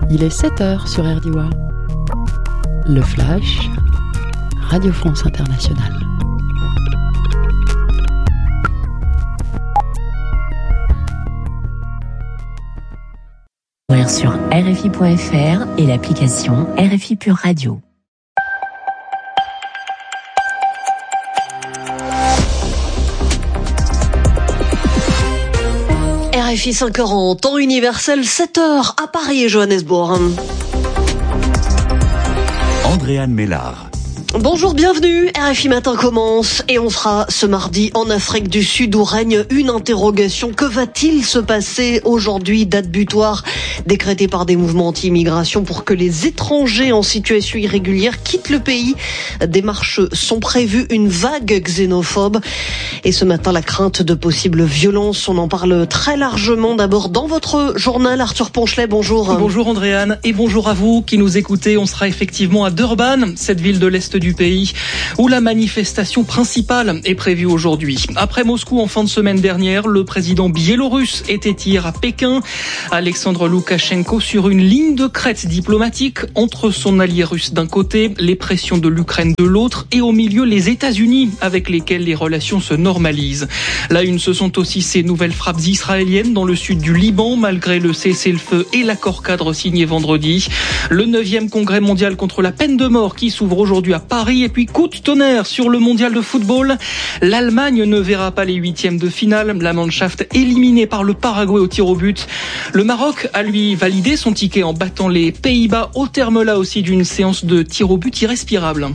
Il est 7h sur RDIWA. Le Flash, Radio France Internationale. Sur RFI.fr et l'application RFI Pure Radio. RFI 5h en temps universel, 7h à Paris et Johannesburg. Andréane Mélard. Bonjour, bienvenue, RFI Matin commence et on sera ce mardi en Afrique du Sud où règne une interrogation. Que va-t-il se passer aujourd'hui, date butoir décrétée par des mouvements anti-immigration pour que les étrangers en situation irrégulière quittent le pays? Des marches sont prévues, une vague xénophobe et ce matin la crainte de possibles violences. On en parle très largement. D'abord dans votre journal, Arthur Ponchelet, bonjour. Bonjour Andréane et bonjour à vous qui nous écoutez. On sera effectivement à Durban, cette ville de l'Est du pays, où la manifestation principale est prévue aujourd'hui. Après Moscou en fin de semaine dernière, le président biélorusse était hier à Pékin. Alexandre Loukachenko sur une ligne de crête diplomatique entre son allié russe d'un côté, les pressions de l'Ukraine de l'autre et au milieu les États-Unis avec lesquels les relations se normalisent. La une, ce sont aussi ces nouvelles frappes israéliennes dans le sud du Liban malgré le cessez-le-feu et l'accord cadre signé vendredi. Le 9e congrès mondial contre la peine de mort qui s'ouvre aujourd'hui à Paris et puis coup de tonnerre sur le mondial de football. L'Allemagne ne verra pas les huitièmes de finale. La Mannschaft éliminée par le Paraguay au tir au but. Le Maroc a lui validé son ticket en battant les Pays-Bas au terme là aussi d'une séance de tir au but irrespirable.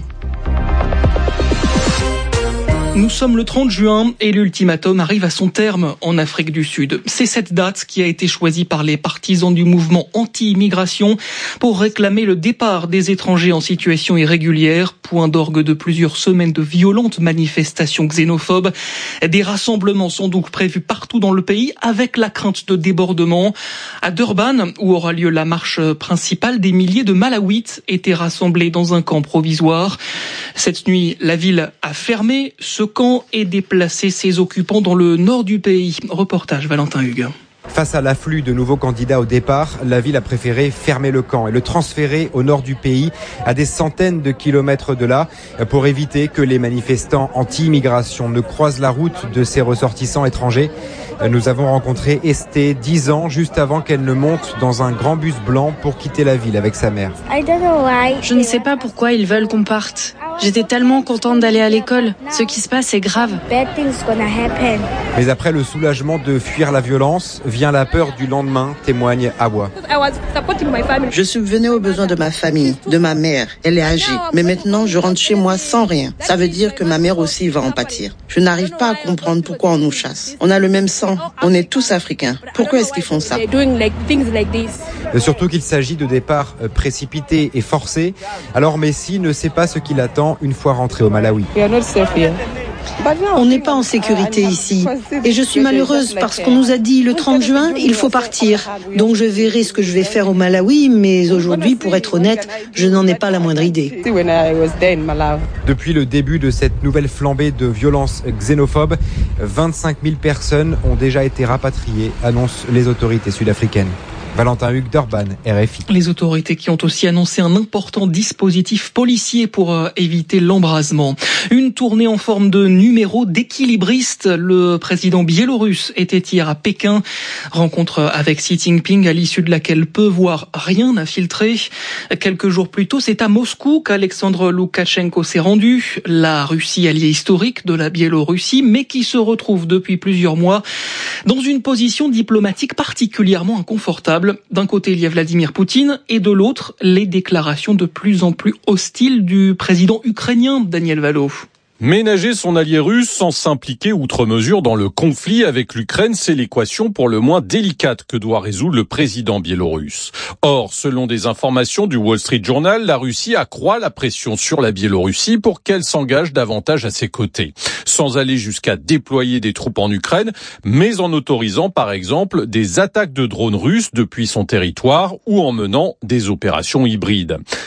Nous sommes le 30 juin et l'ultimatum arrive à son terme en Afrique du Sud. C'est cette date qui a été choisie par les partisans du mouvement anti-immigration pour réclamer le départ des étrangers en situation irrégulière, point d'orgue de plusieurs semaines de violentes manifestations xénophobes. Des rassemblements sont donc prévus partout dans le pays avec la crainte de débordement. À Durban, où aura lieu la marche principale, des milliers de Malawites étaient rassemblés dans un camp provisoire. Cette nuit, la ville a fermé ce camp et déplacé ses occupants dans le nord du pays. Reportage Valentin Hugues. Face à l'afflux de nouveaux candidats au départ, la ville a préféré fermer le camp et le transférer au nord du pays, à des centaines de kilomètres de là, pour éviter que les manifestants anti-immigration ne croisent la route de ces ressortissants étrangers. Nous avons rencontré Esté, 10 ans, juste avant qu'elle ne monte dans un grand bus blanc pour quitter la ville avec sa mère. Je ne sais pas pourquoi ils veulent qu'on parte. J'étais tellement contente d'aller à l'école. Ce qui se passe est grave. Mais après le soulagement de fuir la violence, vient la peur du lendemain, témoigne Awa. Je subvenais aux besoins de ma famille, de ma mère. Elle est âgée. Mais maintenant, je rentre chez moi sans rien. Ça veut dire que ma mère aussi va en pâtir. Je n'arrive pas à comprendre pourquoi on nous chasse. On a le même sang. On est tous africains. Pourquoi est-ce qu'ils font ça? Surtout qu'il s'agit de départs précipités et forcés. Alors Messi ne sait pas ce qui l'attend une fois rentré au Malawi. On n'est pas en sécurité ici. Et je suis malheureuse parce qu'on nous a dit le 30 juin, il faut partir. Donc je verrai ce que je vais faire au Malawi, mais aujourd'hui, pour être honnête, je n'en ai pas la moindre idée. Depuis le début de cette nouvelle flambée de violences xénophobes, 25 000 personnes ont déjà été rapatriées, annoncent les autorités sud-africaines. Valentin Hugues, Durban, RFI. Les autorités qui ont aussi annoncé un important dispositif policier pour éviter l'embrasement. Une tournée en forme de numéro d'équilibriste. Le président biélorusse était hier à Pékin. Rencontre avec Xi Jinping à l'issue de laquelle peu voire rien n'a filtré. Quelques jours plus tôt, c'est à Moscou qu'Alexandre Loukachenko s'est rendu. La Russie, alliée historique de la Biélorussie, mais qui se retrouve depuis plusieurs mois dans une position diplomatique particulièrement inconfortable. D'un côté, il y a Vladimir Poutine et de l'autre, les déclarations de plus en plus hostiles du président ukrainien, Daniel Valo. Ménager son allié russe sans s'impliquer outre mesure dans le conflit avec l'Ukraine, c'est l'équation pour le moins délicate que doit résoudre le président biélorusse. Or, selon des informations du Wall Street Journal, la Russie accroît la pression sur la Biélorussie pour qu'elle s'engage davantage à ses côtés. Sans aller jusqu'à déployer des troupes en Ukraine, mais en autorisant par exemple des attaques de drones russes depuis son territoire ou en menant des opérations hybrides.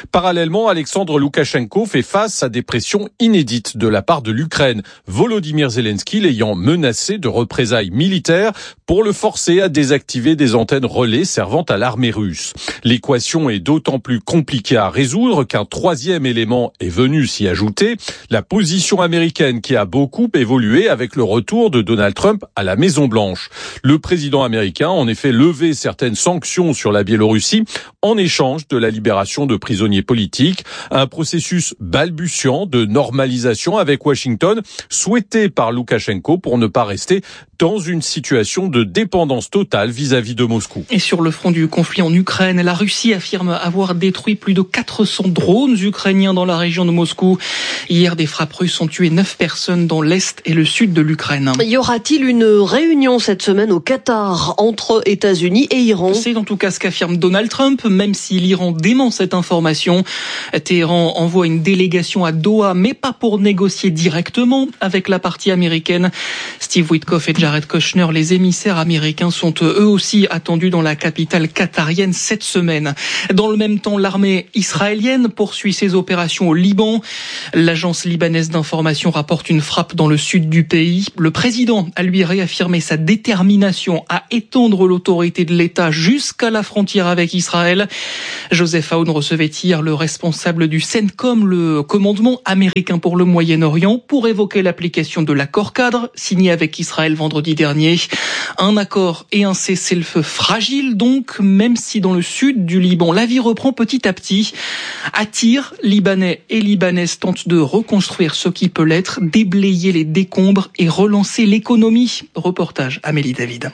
Parallèlement, Alexandre Loukachenko fait face à des pressions inédites de la part de l'Ukraine, Volodymyr Zelensky l'ayant menacé de représailles militaires pour le forcer à désactiver des antennes relais servant à l'armée russe. L'équation est d'autant plus compliquée à résoudre qu'un troisième élément est venu s'y ajouter, la position américaine qui a beaucoup évolué avec le retour de Donald Trump à la Maison-Blanche. Le président américain a en effet levé certaines sanctions sur la Biélorussie en échange de la libération de prisonniers politiques, un processus balbutiant de normalisation avec Washington, souhaité par Loukachenko pour ne pas rester dans une situation de dépendance totale vis-à-vis de Moscou. Et sur le front du conflit en Ukraine, la Russie affirme avoir détruit plus de 400 drones ukrainiens dans la région de Moscou. Hier, des frappes russes ont tué 9 personnes dans l'est et le sud de l'Ukraine. Y aura-t-il une réunion cette semaine au Qatar entre États-Unis et Iran ? C'est en tout cas ce qu'affirme Donald Trump, même si l'Iran dément cette information. Téhéran envoie une délégation à Doha, mais pas pour négocier directement avec la partie américaine. Steve Witkoff et Jared Kushner, les émissaires américains, sont eux aussi attendus dans la capitale qatarienne cette semaine. Dans le même temps, l'armée israélienne poursuit ses opérations au Liban. L'agence libanaise d'information rapporte une frappe dans le sud du pays. Le président a lui réaffirmé sa détermination à étendre l'autorité de l'État jusqu'à la frontière avec Israël. Joseph Aoun recevait hier le responsable du CENTCOM, le commandement américain pour le Moyen-Orient, pour évoquer l'application de l'accord-cadre signé avec Israël vendredi dernier. Un accord et un cessez-le-feu fragile donc, même si dans le sud du Liban, la vie reprend petit à petit. À Tyr, Libanais et Libanaises tentent de reconstruire ce qui peut l'être, déblayer les décombres et relancer l'économie. Reportage Amélie David.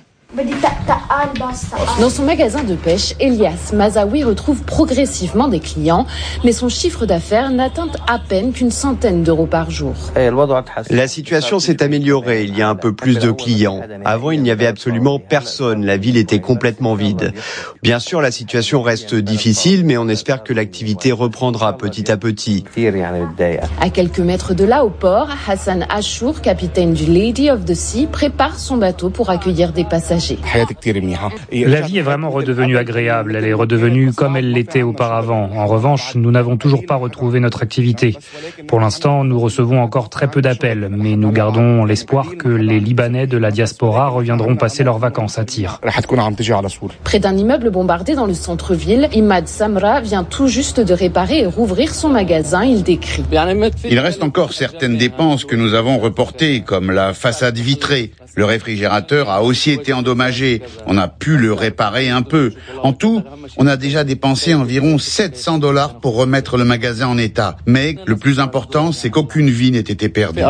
Dans son magasin de pêche, Elias Mazaoui retrouve progressivement des clients, mais son chiffre d'affaires n'atteint à peine qu'une centaine d'euros par jour. La situation s'est améliorée, il y a un peu plus de clients. Avant, il n'y avait absolument personne, la ville était complètement vide. Bien sûr, la situation reste difficile, mais on espère que l'activité reprendra petit à petit. À quelques mètres de là, au port, Hassan Achour, capitaine du Lady of the Sea, prépare son bateau pour accueillir des passagers. La vie est vraiment redevenue agréable, elle est redevenue comme elle l'était auparavant. En revanche, nous n'avons toujours pas retrouvé notre activité. Pour l'instant, nous recevons encore très peu d'appels, mais nous gardons l'espoir que les Libanais de la diaspora reviendront passer leurs vacances à Tyr. Près d'un immeuble bombardé dans le centre-ville, Imad Samra vient tout juste de réparer et rouvrir son magasin, il décrit. Il reste encore certaines dépenses que nous avons reportées, comme la façade vitrée. Le réfrigérateur a aussi été endommagé. On a pu le réparer un peu. En tout, on a déjà dépensé environ $700 pour remettre le magasin en état. Mais le plus important, c'est qu'aucune vie n'ait été perdue.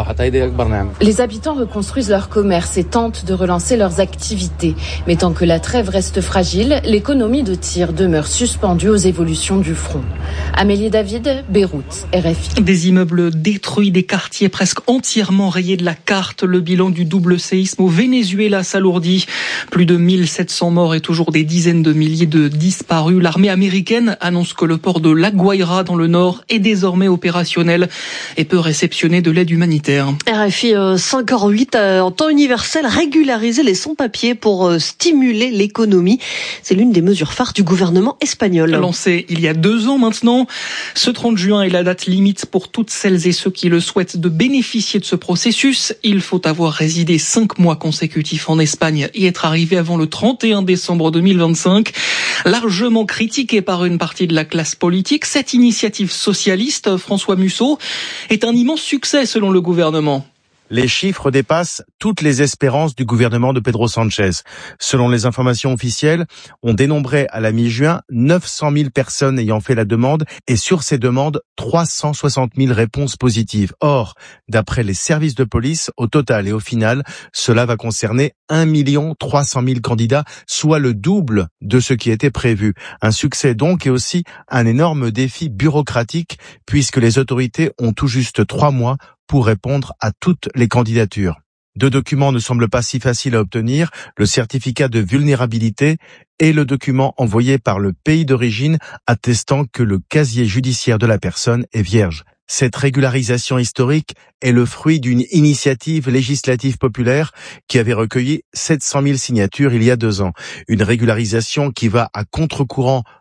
Les habitants reconstruisent leur commerce et tentent de relancer leurs activités. Mais tant que la trêve reste fragile, l'économie de Tyr demeure suspendue aux évolutions du front. Amélie David, Beyrouth, RFI. Des immeubles détruits, des quartiers presque entièrement rayés de la carte. Le bilan du double séisme au Venezuela s'alourdit. Plus de 1700 morts et toujours des dizaines de milliers de disparus. L'armée américaine annonce que le port de La Guaira dans le nord est désormais opérationnel et peut réceptionner de l'aide humanitaire. RFI 5h08 en temps universel, régulariser les sans-papiers pour stimuler l'économie. C'est l'une des mesures phares du gouvernement espagnol. Lancé il y a 2 ans maintenant, ce 30 juin est la date limite pour toutes celles et ceux qui le souhaitent de bénéficier de ce processus. Il faut avoir résidé 5 mois consécutifs en Espagne et être arrivé avant le 31 décembre 2025. Largement critiquée par une partie de la classe politique, cette initiative socialiste, François Musso, est un immense succès selon le gouvernement. Les chiffres dépassent toutes les espérances du gouvernement de Pedro Sanchez. Selon les informations officielles, on dénombrait à la mi-juin 900 000 personnes ayant fait la demande et sur ces demandes, 360 000 réponses positives. Or, d'après les services de police, au total et au final, cela va concerner 1 300 000 candidats, soit le double de ce qui était prévu. Un succès donc et aussi un énorme défi bureaucratique puisque les autorités ont tout juste 3 mois pour répondre à toutes les candidatures. 2 documents ne semblent pas si faciles à obtenir, le certificat de vulnérabilité et le document envoyé par le pays d'origine attestant que le casier judiciaire de la personne est vierge. Cette régularisation historique est le fruit d'une initiative législative populaire qui avait recueilli 700 000 signatures il y a 2 ans. Une régularisation qui va à contre-courant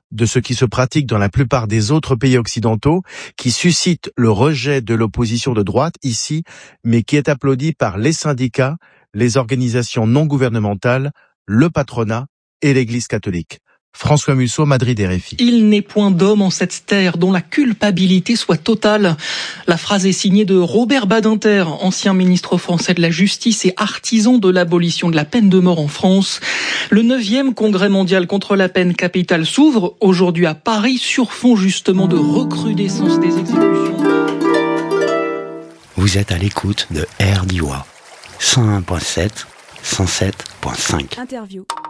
de ce qui se pratique dans la plupart des autres pays occidentaux, qui suscite le rejet de l'opposition de droite ici, mais qui est applaudi par les syndicats, les organisations non gouvernementales, le patronat et l'Église catholique. François Musso, Madrid, RFI. Il n'est point d'homme en cette terre dont la culpabilité soit totale. La phrase est signée de Robert Badinter, ancien ministre français de la Justice et artisan de l'abolition de la peine de mort en France. Le 9e congrès mondial contre la peine capitale s'ouvre aujourd'hui à Paris sur fond justement de recrudescence des exécutions. Vous êtes à l'écoute de RDI 101.7, 107.5. Interview.